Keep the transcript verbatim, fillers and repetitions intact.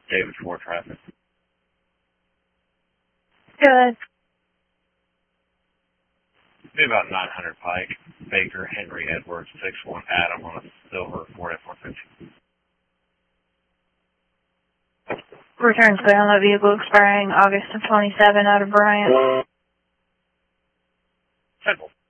David four traffic. Good. Be about nine hundred Pike, Baker, Henry, Edwards, six one Adam on a silver Ford F one fifty. Return to on that vehicle expiring August of twenty-seven out of Bryant. Simple.